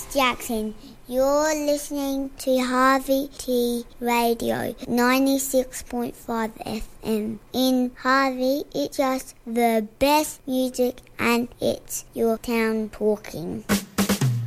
Jackson. You're listening to Harvey T Radio 96.5 FM. In Harvey, it's just the best music and it's your town talking.